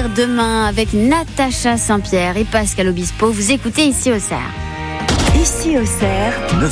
Auxerre demain avec Natacha Saint-Pierre et Pascal Obispo. Vous écoutez Ici Auxerre. Ici Auxerre,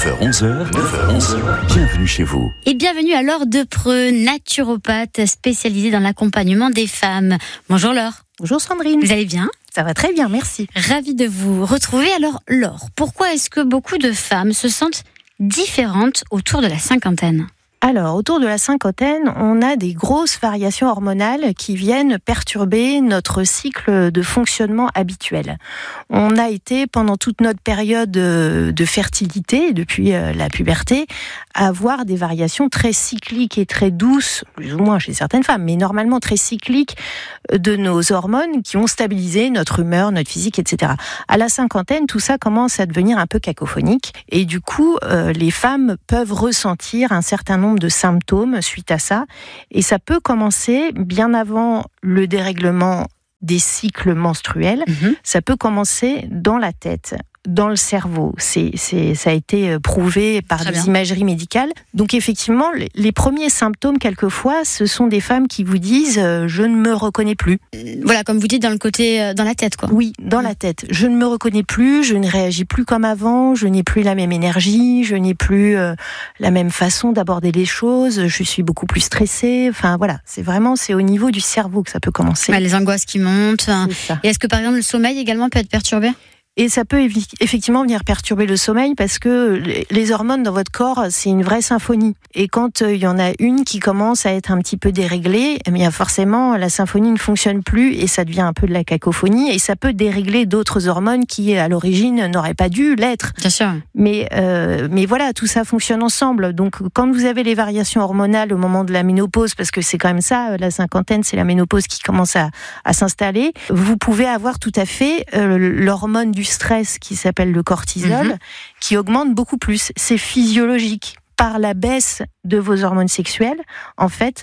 9h-11h, bienvenue chez vous. Et bienvenue à Laure Depreux, naturopathe spécialisée dans l'accompagnement des femmes. Bonjour Laure. Bonjour Sandrine. Vous allez bien ? Ça va très bien, merci. Ravie de vous retrouver. Alors Laure, pourquoi est-ce que beaucoup de femmes se sentent différentes autour de la cinquantaine ? Alors, autour de la cinquantaine, on a des grosses variations hormonales qui viennent perturber notre cycle de fonctionnement habituel. On a été, pendant toute notre période de fertilité, depuis la puberté, à avoir des variations très cycliques et très douces, plus ou moins chez certaines femmes, mais normalement très cycliques de nos hormones qui ont stabilisé notre humeur, notre physique, etc. À la cinquantaine, tout ça commence à devenir un peu cacophonique et du coup, les femmes peuvent ressentir un certain nombre de symptômes suite à ça. Et ça peut commencer bien avant le dérèglement des cycles menstruels. Ça peut commencer dans la tête, dans le cerveau. Ça a été prouvé par des imageries médicales. Donc effectivement, les premiers symptômes, quelquefois, ce sont des femmes qui vous disent « je ne me reconnais plus ». Voilà, comme vous dites, dans le côté, dans la tête, quoi. Oui, dans la tête. Je ne me reconnais plus, je ne réagis plus comme avant, je n'ai plus la même énergie, je n'ai plus la même façon d'aborder les choses, je suis beaucoup plus stressée. Enfin voilà, c'est au niveau du cerveau que ça peut commencer. Les angoisses qui montent. Et est-ce que par exemple le sommeil également peut être perturbé ? Et ça peut effectivement venir perturber le sommeil parce que les hormones dans votre corps, c'est une vraie symphonie. Et quand il y en a une qui commence à être un petit peu déréglée, eh bien forcément, la symphonie ne fonctionne plus et ça devient un peu de la cacophonie. Et ça peut dérégler d'autres hormones qui, à l'origine, n'auraient pas dû l'être. Bien sûr. Mais voilà, tout ça fonctionne ensemble. Donc, quand vous avez les variations hormonales au moment de la ménopause, parce que c'est quand même ça, la cinquantaine, c'est la ménopause qui commence à s'installer, vous pouvez avoir tout à fait l'hormone du stress qui s'appelle le cortisol, qui augmente beaucoup plus. C'est physiologique. Par la baisse de vos hormones sexuelles, en fait,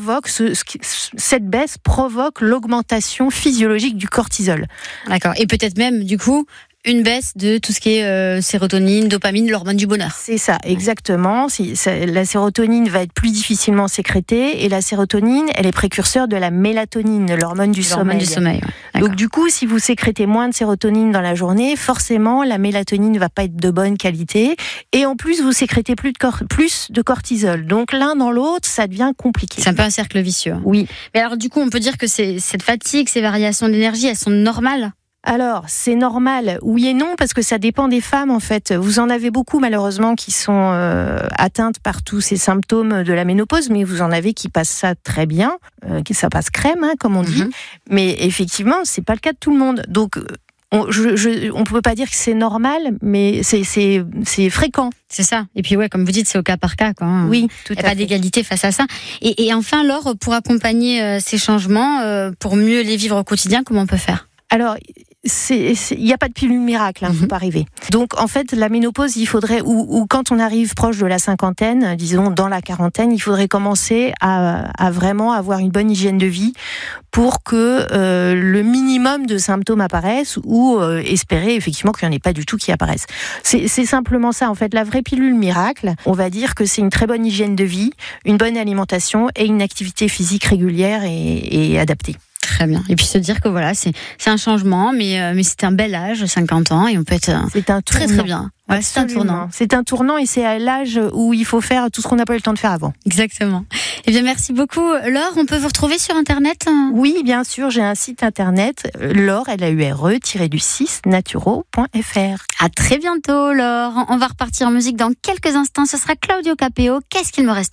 cette baisse provoque l'augmentation physiologique du cortisol. D'accord. Et peut-être même, du coup, une baisse de tout ce qui est sérotonine, dopamine, l'hormone du bonheur. C'est ça, exactement. La sérotonine va être plus difficilement sécrétée et la sérotonine, elle est précurseur de la mélatonine, l'hormone du sommeil. Donc du coup, si vous sécrétez moins de sérotonine dans la journée, forcément, la mélatonine ne va pas être de bonne qualité et en plus, vous sécrétez plus de cortisol. Donc l'un dans l'autre, ça devient compliqué. C'est un peu un cercle vicieux. Oui. Mais alors du coup, on peut dire que cette fatigue, ces variations d'énergie, elles sont normales ? Alors, c'est normal, oui et non, parce que ça dépend des femmes, en fait. Vous en avez beaucoup, malheureusement, qui sont atteintes par tous ces symptômes de la ménopause, mais vous en avez qui passent ça très bien, ça passe crème, comme on dit. Mais effectivement, c'est pas le cas de tout le monde. Donc, on peut pas dire que c'est normal, mais c'est fréquent. C'est ça. Et puis comme vous dites, c'est au cas par cas, quoi. Oui, tout à fait. Il n'y a pas d'égalité face à ça. Et enfin, Laure, pour accompagner ces changements, pour mieux les vivre au quotidien, comment on peut faire ? Alors, il n'y a pas de pilule miracle, faut pas rêver. Donc, en fait, la ménopause, il faudrait, ou quand on arrive proche de la cinquantaine, disons dans la quarantaine, il faudrait commencer à vraiment avoir une bonne hygiène de vie pour que le minimum de symptômes apparaissent ou espérer effectivement qu'il n'y en ait pas du tout qui apparaissent. C'est simplement ça, en fait. La vraie pilule miracle, on va dire que c'est une très bonne hygiène de vie, une bonne alimentation et une activité physique régulière et adaptée. Très bien. Et puis se dire que voilà, c'est un changement, mais c'est un bel âge, 50 ans, et on peut être très très bien. Ouais, c'est un tournant. C'est un tournant et c'est à l'âge où il faut faire tout ce qu'on n'a pas eu le temps de faire avant. Exactement. Eh bien, merci beaucoup. Laure, on peut vous retrouver sur Internet ? Oui, bien sûr, j'ai un site Internet, Laure, LAURE-6 naturo.fr. À très bientôt, Laure. On va repartir en musique dans quelques instants. Ce sera Claudio Capéo. Qu'est-ce qu'il me restera ?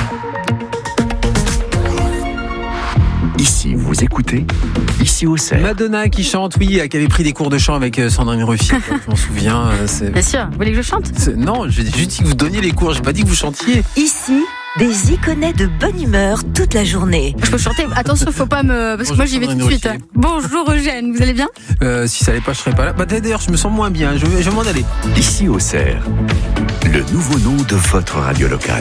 Ici, vous écoutez Ici Auxerre. Madonna qui chante, qui avait pris des cours de chant avec Sandrine Ruffier, je m'en souviens. Bien sûr, vous voulez que je chante ? Non, j'ai juste dit que vous donniez les cours, j'ai pas dit que vous chantiez. Ici, des iconets de bonne humeur toute la journée. Je peux chanter, attention, faut pas me... Parce que moi j'y vais tout de suite. Bonjour Eugène, vous allez bien ? Si ça allait pas, je serais pas là. D'ailleurs, je me sens moins bien, je vais m'en aller. Ici Auxerre, le nouveau nom de votre radio locale.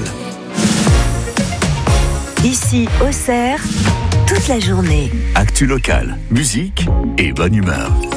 Ici Auxerre, toute la journée. Actu locale, musique et bonne humeur.